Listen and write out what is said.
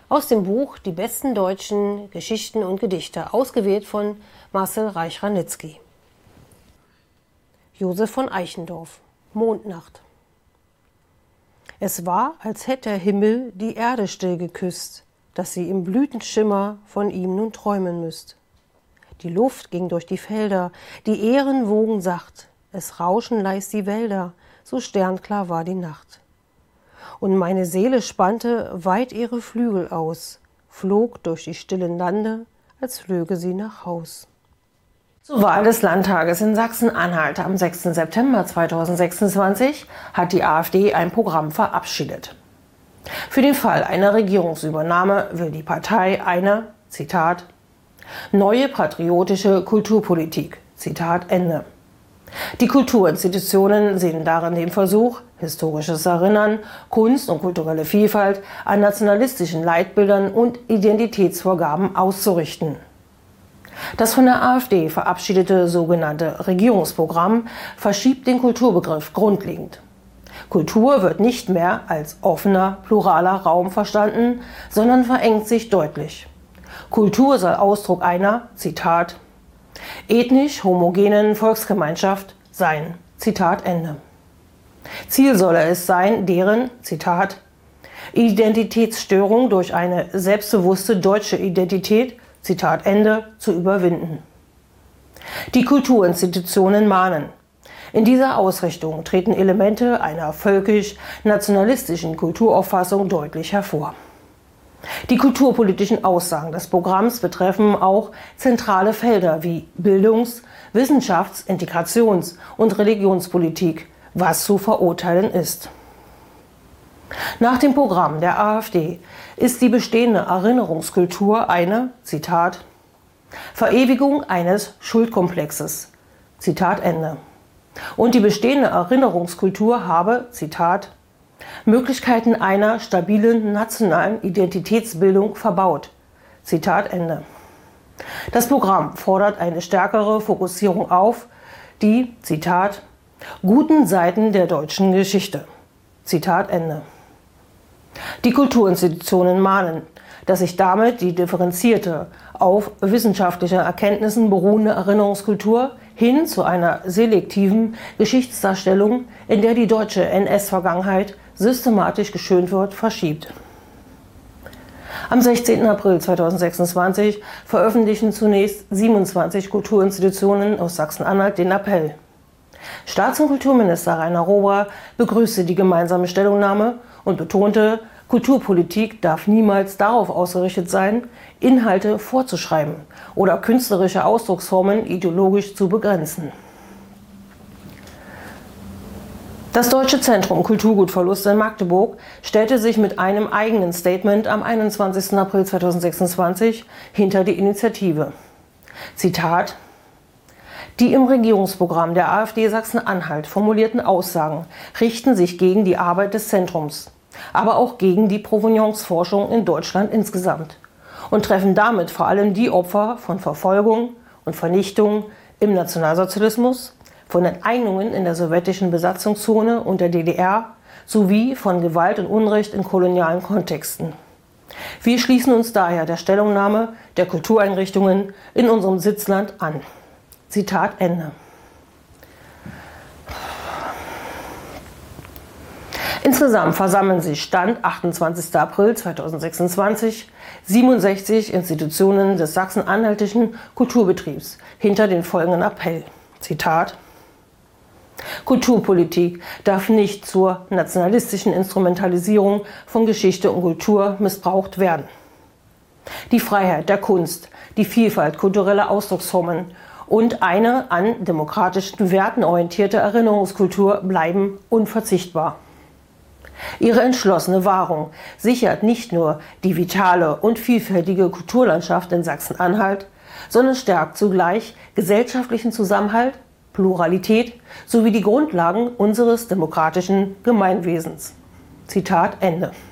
Aus dem Buch Die besten deutschen Geschichten und Gedichte, ausgewählt von Marcel Reich-Ranitzky. Josef von Eichendorff, Mondnacht. Es war, als hätte der Himmel die Erde still geküsst, dass sie im Blütenschimmer von ihm nun träumen müsst. Die Luft ging durch die Felder, die Ähren wogen sacht, es rauschen leis die Wälder, so sternklar war die Nacht. Und meine Seele spannte weit ihre Flügel aus, flog durch die stillen Lande, als flöge sie nach Haus. Zur Wahl des Landtages in Sachsen-Anhalt am 6. September 2026 hat die AfD ein Programm verabschiedet. Für den Fall einer Regierungsübernahme will die Partei eine, Zitat, neue patriotische Kulturpolitik, Zitat Ende. Die Kulturinstitutionen sehen darin den Versuch, historisches Erinnern, Kunst und kulturelle Vielfalt an nationalistischen Leitbildern und Identitätsvorgaben auszurichten. Das von der AfD verabschiedete sogenannte Regierungsprogramm verschiebt den Kulturbegriff grundlegend. Kultur wird nicht mehr als offener, pluraler Raum verstanden, sondern verengt sich deutlich. Kultur soll Ausdruck einer, Zitat, ethnisch homogenen Volksgemeinschaft sein, Zitat Ende. Ziel solle es sein, deren, Zitat, Identitätsstörung durch eine selbstbewusste deutsche Identität, Zitat Ende, zu überwinden. Die Kulturinstitutionen mahnen. In dieser Ausrichtung treten Elemente einer völkisch-nationalistischen Kulturauffassung deutlich hervor. Die kulturpolitischen Aussagen des Programms betreffen auch zentrale Felder wie Bildungs-, Wissenschafts-, Integrations- und Religionspolitik, was zu verurteilen ist. Nach dem Programm der AfD ist die bestehende Erinnerungskultur eine, Zitat, Verewigung eines Schuldkomplexes, Zitat Ende. Und die bestehende Erinnerungskultur habe, Zitat, Möglichkeiten einer stabilen nationalen Identitätsbildung verbaut. Zitat Ende. Das Programm fordert eine stärkere Fokussierung auf die, Zitat, guten Seiten der deutschen Geschichte. Zitat Ende. Die Kulturinstitutionen mahnen, dass sich damit die differenzierte, auf wissenschaftlichen Erkenntnissen beruhende Erinnerungskultur hin zu einer selektiven Geschichtsdarstellung, in der die deutsche NS-Vergangenheit systematisch geschönt wird, verschiebt. Am 16. April 2026 veröffentlichen zunächst 27 Kulturinstitutionen aus Sachsen-Anhalt den Appell. Staats- und Kulturminister Rainer Rober begrüßte die gemeinsame Stellungnahme und betonte, Kulturpolitik darf niemals darauf ausgerichtet sein, Inhalte vorzuschreiben oder künstlerische Ausdrucksformen ideologisch zu begrenzen. Das Deutsche Zentrum Kulturgutverlust in Magdeburg stellte sich mit einem eigenen Statement am 21. April 2026 hinter die Initiative. Zitat: Die im Regierungsprogramm der AfD Sachsen-Anhalt formulierten Aussagen richten sich gegen die Arbeit des Zentrums, aber auch gegen die Provenienzforschung in Deutschland insgesamt und treffen damit vor allem die Opfer von Verfolgung und Vernichtung im Nationalsozialismus, von Enteignungen in der sowjetischen Besatzungszone und der DDR sowie von Gewalt und Unrecht in kolonialen Kontexten. Wir schließen uns daher der Stellungnahme der Kultureinrichtungen in unserem Sitzland an. Zitat Ende. Insgesamt versammeln sich Stand 28. April 2026 67 Institutionen des sachsen-anhaltischen Kulturbetriebs hinter den folgenden Appell. Zitat: Kulturpolitik darf nicht zur nationalistischen Instrumentalisierung von Geschichte und Kultur missbraucht werden. Die Freiheit der Kunst, die Vielfalt kultureller Ausdrucksformen und eine an demokratischen Werten orientierte Erinnerungskultur bleiben unverzichtbar. Ihre entschlossene Wahrung sichert nicht nur die vitale und vielfältige Kulturlandschaft in Sachsen-Anhalt, sondern stärkt zugleich gesellschaftlichen Zusammenhalt, Pluralität sowie die Grundlagen unseres demokratischen Gemeinwesens. Zitat Ende.